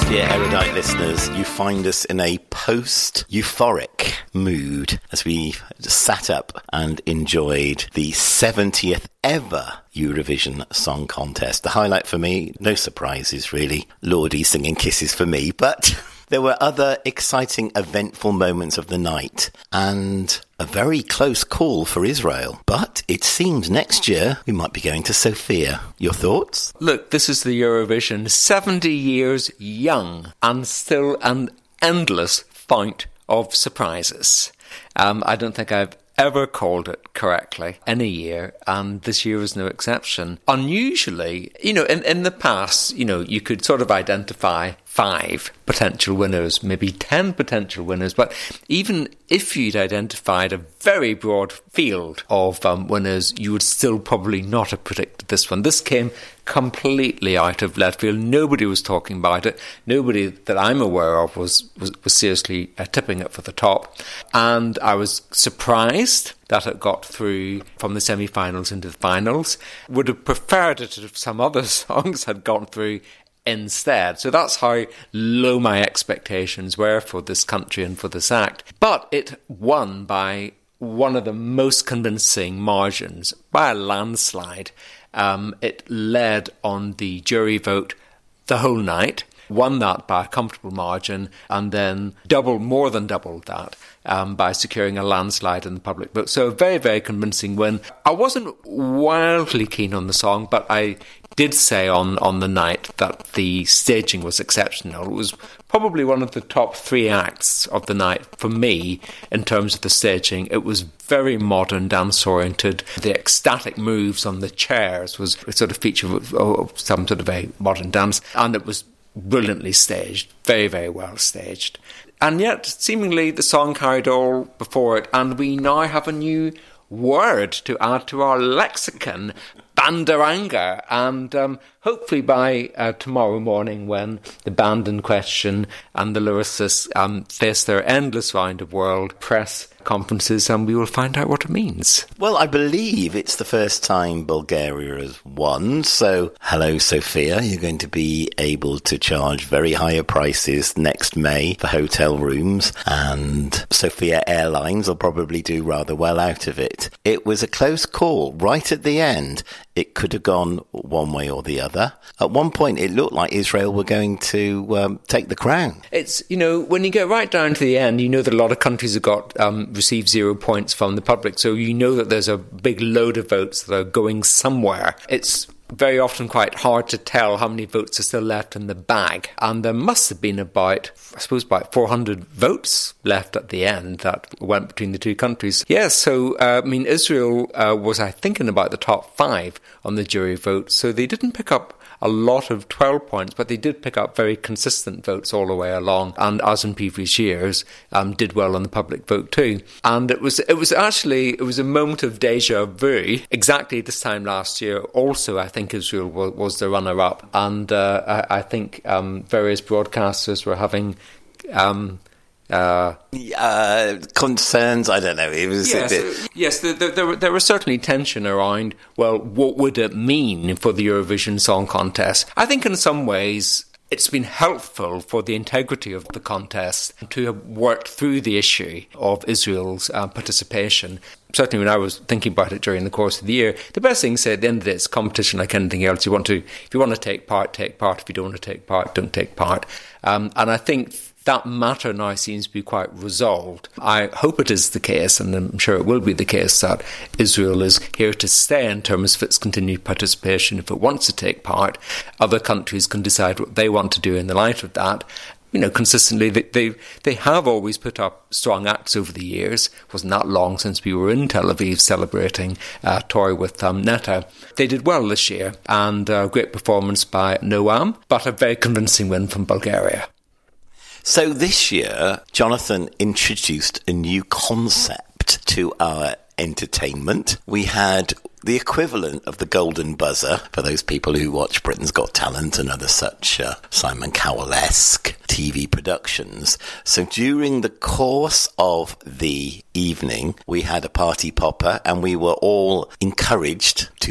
Dear Erudite listeners, you find us in a post-euphoric mood as we sat up and enjoyed the 70th ever Eurovision Song Contest. The highlight for me, no surprises really, Lordi singing Kisses for Me, but there were other exciting, eventful moments of the night and a very close call for Israel. But it seems next year we might be going to Sofia. Your thoughts? Look, this is the Eurovision, 70 years young and still an endless fount of surprises. I don't think I've ever called it correctly any year, and this year is no exception. Unusually, in the past, you could sort of identify 5 potential winners, maybe 10 potential winners, but even if you'd identified a very broad field of winners, you would still probably not have predicted this one. This came completely out of left field. Nobody was talking about it. Nobody that I'm aware of was seriously tipping it for the top. And I was surprised that it got through from the semi-finals into the finals. Would have preferred it if some other songs had gone through instead. So that's how low my expectations were for this country and for this act. But it won by one of the most convincing margins, by a landslide. It led on the jury vote the whole night, won that by a comfortable margin, and then more than doubled that by securing a landslide in the public vote. So a very, very convincing win. I wasn't wildly keen on the song, but I did say on the night that the staging was exceptional. It was probably one of the top 3 acts of the night for me in terms of the staging. It was very modern, dance-oriented. The ecstatic moves on the chairs was a sort of feature of some sort of a modern dance, and it was brilliantly staged, very, very well staged. And yet, seemingly, the song carried all before it, and we now have a new word to add to our lexicon, Bandaranga, and hopefully by tomorrow morning, when the band in question and the lyricists face their endless round of world press conferences, and we will find out what it means. Well, I believe it's the first time Bulgaria has won, so hello Sofia, you're going to be able to charge very higher prices next May for hotel rooms, and Sofia Airlines will probably do rather well out of it. It was a close call right at the end. It could have gone one way or the other. At one point, it looked like Israel were going to take the crown. It's, when you get right down to the end, that a lot of countries have received 0 points from the public. So that there's a big load of votes that are going somewhere. It's very often quite hard to tell how many votes are still left in the bag. And there must have been about 400 votes left at the end that went between the two countries. Yes, so, Israel was, I think, in about the top 5 on the jury vote. So they didn't pick up a lot of 12 points, but they did pick up very consistent votes all the way along, and as in previous years, did well on the public vote too. And it was a moment of deja vu. Exactly this time last year, also, I think Israel was the runner-up, and I think various broadcasters were having concerns, I don't know. It was yes, there was certainly tension around, well, what would it mean for the Eurovision Song Contest? I think in some ways it's been helpful for the integrity of the contest to have worked through the issue of Israel's participation. Certainly when I was thinking about it during the course of the year, the best thing to say at the end of the day, it's competition like anything else. If you want to take part, take part. If you don't want to take part, don't take part. And I think that matter now seems to be quite resolved. I hope it is the case, and I'm sure it will be the case, that Israel is here to stay in terms of its continued participation. If it wants to take part, other countries can decide what they want to do in the light of that. Consistently, they have always put up strong acts over the years. It wasn't that long since we were in Tel Aviv celebrating Toy with Netta. They did well this year, and a great performance by Noam, but a very convincing win from Bulgaria. So this year, Jonathan introduced a new concept to our entertainment. We had the equivalent of the golden buzzer for those people who watch Britain's Got Talent and other such Simon Cowell-esque TV productions. So during the course of the evening, we had a party popper, and we were all encouraged to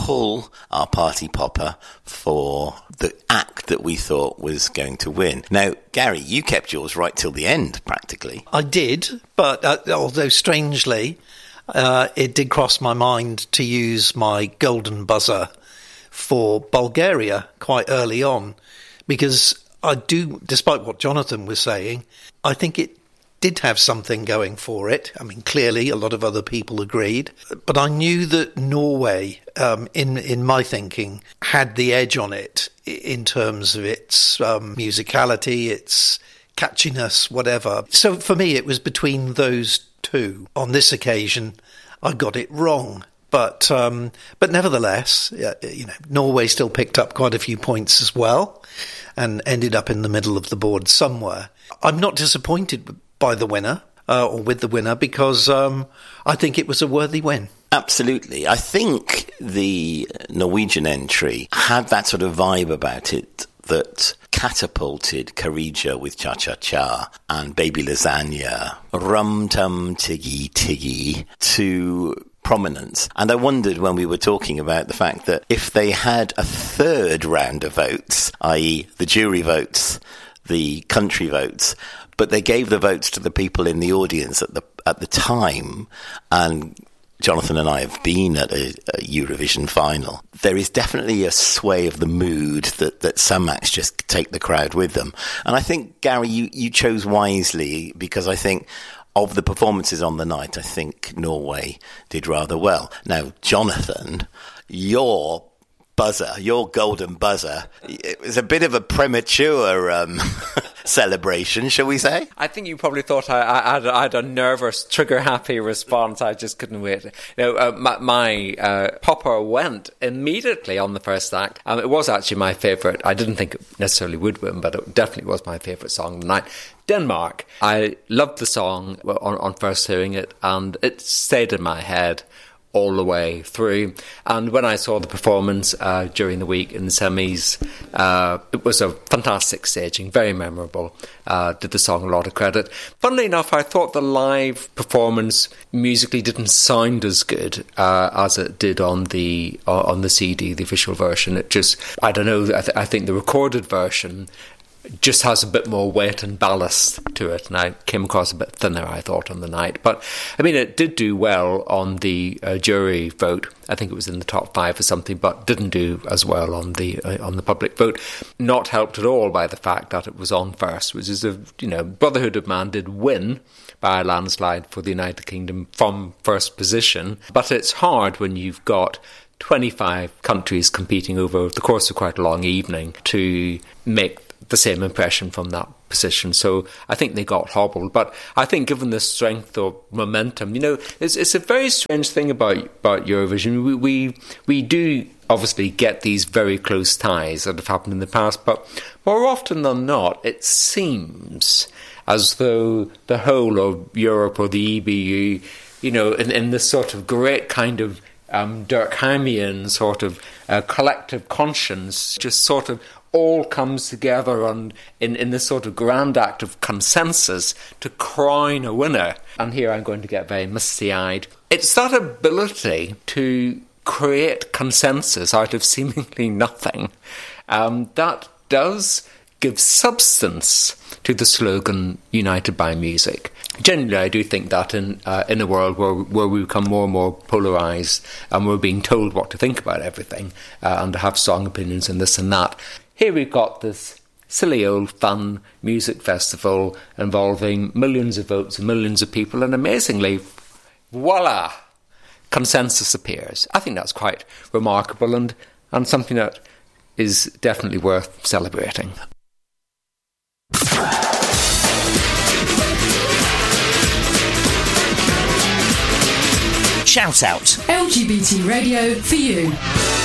pull our party popper for the act that we thought was going to win. Now, Gary, you kept yours right till the end, practically. I did, but although strangely, it did cross my mind to use my golden buzzer for Bulgaria quite early on, because I do, despite what Jonathan was saying, I think it did have something going for it. I mean, clearly a lot of other people agreed, but I knew that Norway, in my thinking, had the edge on it in terms of its musicality, its catchiness, whatever. So for me, it was between those two. On this occasion, I got it wrong. But nevertheless, Norway still picked up quite a few points as well and ended up in the middle of the board somewhere. I'm not disappointed by the winner or with the winner, because I think it was a worthy win. Absolutely. I think the Norwegian entry had that sort of vibe about it that catapulted Karija with Cha Cha Cha and Baby Lasagna, Rum Tum Tiggy Tiggy to prominence. And I wondered when we were talking about the fact that if they had a third round of votes, i.e. the jury votes, the country votes, but they gave the votes to the people in the audience at the time, and Jonathan and I have been at a Eurovision final, there is definitely a sway of the mood that some acts just take the crowd with them. And I think, Gary, you chose wisely, because I think of the performances on the night, I think Norway did rather well. Now, Jonathan, your golden buzzer, it was a bit of a premature celebration, shall we say? I think you probably thought I had a nervous, trigger-happy response. I just couldn't wait. My popper went immediately on the first act. It was actually my favourite. I didn't think it necessarily would win, but it definitely was my favourite song of the night. Denmark. I loved the song on first hearing it, and it stayed in my head all the way through. And when I saw the performance during the week in the semis, it was a fantastic staging, very memorable. Did the song a lot of credit. Funnily enough, I thought the live performance musically didn't sound as good as it did on the CD, the official version. It just, I don't know, I think the recorded version just has a bit more weight and ballast to it, and I came across a bit thinner, I thought, on the night. But I mean, it did do well on the jury vote. I think it was in the top 5 or something, but didn't do as well on the public vote. Not helped at all by the fact that it was on first, which is Brotherhood of Man did win by a landslide for the United Kingdom from first position, but it's hard when you've got 25 countries competing over the course of quite a long evening to make the same impression from that position. So I think they got hobbled. But I think given the strength of momentum, it's a very strange thing about Eurovision. We do obviously get these very close ties that have happened in the past, but more often than not, it seems as though the whole of Europe or the EBU, in this sort of great kind of Durkheimian sort of collective conscience, just sort of all comes together in this sort of grand act of consensus to crown a winner. And here I'm going to get very misty-eyed. It's that ability to create consensus out of seemingly nothing that does give substance to the slogan "United by Music." Generally, I do think that in a world where we become more and more polarised and we're being told what to think about everything and to have strong opinions and this and that, here we've got this silly old fun music festival involving millions of votes and millions of people, and amazingly, voila, consensus appears. I think that's quite remarkable and something that is definitely worth celebrating. Shout out. LGBT radio for you.